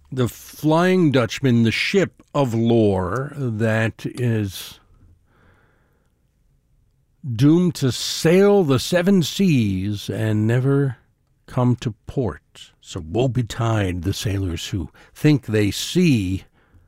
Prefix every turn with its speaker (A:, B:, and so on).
A: The Flying Dutchman, the ship of lore that is doomed to sail the seven seas and never come to port. So woe betide the sailors who think they see